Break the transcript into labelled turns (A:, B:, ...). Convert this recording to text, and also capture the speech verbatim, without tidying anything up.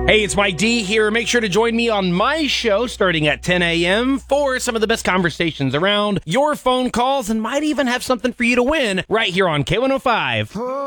A: Hey, it's Mike D here. Make sure to join me on my show starting at ten a.m. for some of the best conversations around, your phone calls, and might even have something for you to win right here on K one oh five.